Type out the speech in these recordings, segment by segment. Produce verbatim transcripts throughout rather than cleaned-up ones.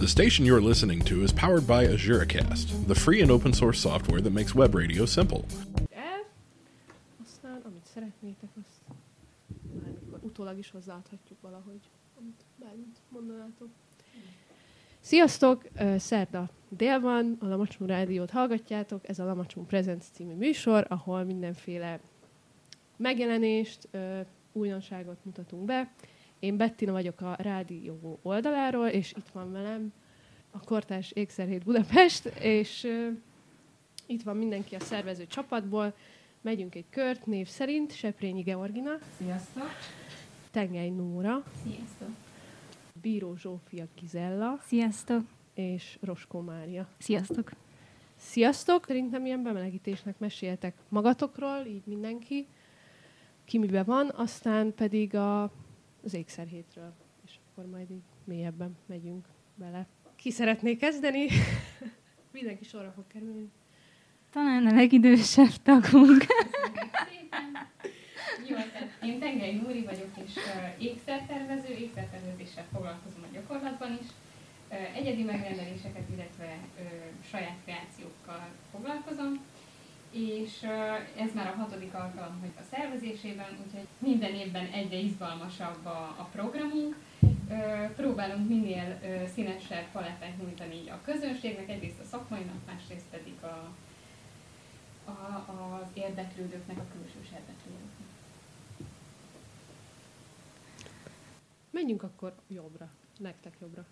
The station you're listening to is powered by AzureCast, the free and open source software that makes web radio simple. El, aztán amit szeretnétek, azt bármikor utólag is hozzáadhatjuk valahogy, amit bármit mondanátok. Sziasztok! Szerda dél van, a Lamacsum Rádiót hallgatjátok, ez a Lamacsum Presents című műsor, ahol mindenféle megjelenést, újdonságot mutatunk be. Én Bettina vagyok a rádió oldaláról, és itt van velem a Kortárs Ékszerhét Budapest, és uh, itt van mindenki a szervező csapatból. Megyünk egy kört név szerint, Seprényi Georgina. Sziasztok! Tengely Nóra. Sziasztok! Bíró Zsófia Gizella. Sziasztok! És Roskó Mária. Sziasztok! Sziasztok! Szerintem ilyen bemelegítésnek meséltek magatokról, így mindenki, ki mibe van, aztán pedig a az ékszerhétről, és akkor majd így mélyebben megyünk bele. Ki szeretné kezdeni? Mindenki sorra fog kerülni. Talán a legidősebb tagunk. Jó, én Tengely Nóri vagyok, és uh, ékszertervező, ékszertervezéssel foglalkozom a gyakorlatban is. Uh, egyedi megrendeléseket, illetve uh, saját kreációkkal foglalkozom. És uh, ez már a hatodik alkalom, hogy a szervezésében, úgyhogy minden évben egyre izgalmasabb a, a programunk. Uh, próbálunk minél uh, színesebb palettát nyújtani így a közönségnek, egyrészt a szakmainak, másrészt pedig a, a, az érdeklődőknek, a külsős érdeklődőknek. Menjünk akkor jobbra. Nektek jobbra.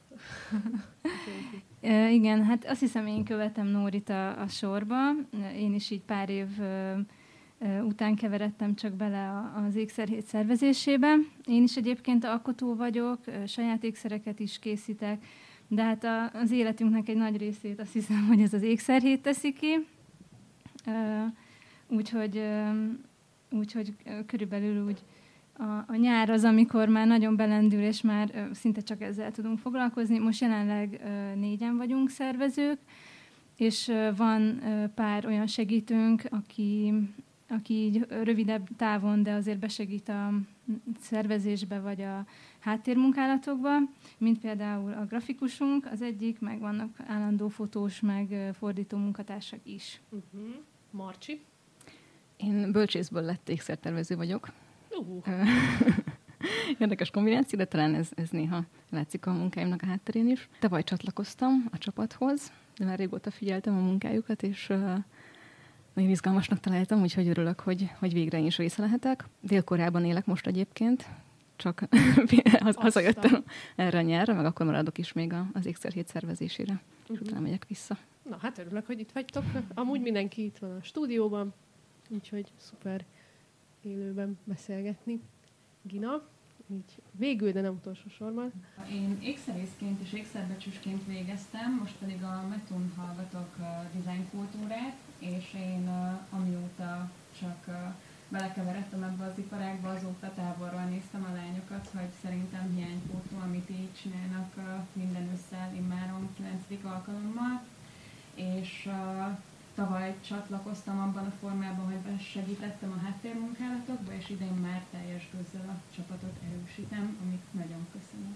e, igen, hát azt hiszem, én követem Nórit a, a sorba. Én is így pár év ö, ö, után keveredtem csak bele a, az ékszerhét szervezésébe. Én is egyébként alkotó vagyok, ö, saját ékszereket is készítek, de hát a, az életünknek egy nagy részét azt hiszem, hogy ez az ékszerhét teszi ki. Ö, úgyhogy, ö, úgyhogy körülbelül úgy A, a nyár az, amikor már nagyon belendül, és már ö, szinte csak ezzel tudunk foglalkozni. Most jelenleg ö, négyen vagyunk szervezők, és ö, van ö, pár olyan segítőnk, aki, aki így rövidebb távon, de azért besegít a szervezésbe vagy a háttérmunkálatokba, mint például a grafikusunk, az egyik, meg vannak állandó fotós, meg ö, fordító munkatársak is. Uh-huh. Marcsi? Én bölcsészből lett ékszertervező vagyok. Uh. Érdekes kombináció, de talán ez, ez néha látszik a munkáimnak a hátterén is. Tavaly csatlakoztam a csapathoz, de már régóta figyeltem a munkájukat, és uh, nagyon izgalmasnak találtam, úgyhogy örülök, hogy, hogy végre én is része lehetek. Dél-Koreában élek most egyébként, csak hazajöttem erre a nyárra, meg akkor maradok is még az ékszerhét szervezésére, uh-huh. és utána megyek vissza. Na hát örülök, hogy itt vagytok. Amúgy mindenki itt van a stúdióban, úgyhogy szuper élőben beszélgetni. Gina, így végül, de nem utolsó sorban. Én ékszerészként és ékszerbecsüsként végeztem, most pedig a Metun hallgatok uh, design kultúrát, és én uh, amióta csak uh, belekeveredtem ebbe az iparágba, azóta távolról néztem a lányokat, hogy szerintem hiánypótló, amit így csinálnak uh, minden ősszel, immáron kilencedik alkalommal, és uh, tavaly csatlakoztam abban a formában, hogy segítettem a háttérmunkálatokba, és idén már teljes gőzzel a csapatot erősítem, amit nagyon köszönöm.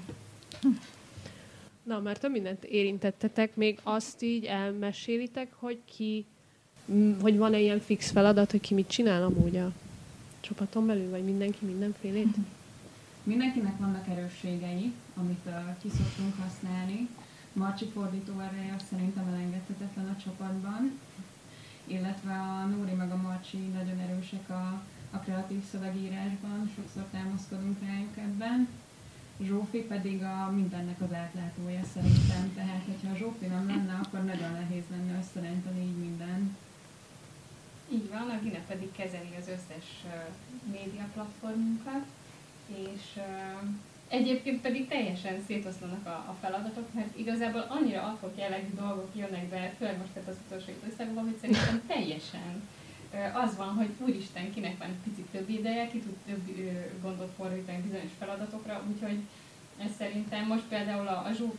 Na, mert több mindent érintettetek, még azt így elmesélitek, hogy ki, hogy van-e ilyen fix feladat, hogy ki mit csinál amúgy a csapaton belül, vagy mindenki mindenfélét? Mindenkinek vannak erősségei, amit uh, ki szoktunk használni. Marcsi fordító ereje szerintem elengedhetetlen a csapatban, illetve a Nóri meg a Marcsi nagyon erősek a, a kreatív szövegírásban, sokszor támaszkodunk rájuk ebben. Zsófi pedig a mindennek az átlátója szerintem, tehát hogyha a Zsófi nem lenne, akkor nagyon nehéz lenne összerántani így minden. Így van, a Gina pedig kezeli az összes uh, média platformunkat, és uh, egyébként pedig teljesen szétoszlanak a, a feladatok, mert igazából annyira adhok jellegű dolgok jönnek be, főleg most az utolsó időszakban, hogy szerintem teljesen az van, hogy úristen, kinek van picit több ideje, ki tud több gondot fordítani bizonyos feladatokra, úgyhogy ez szerintem most például a, a Zsófi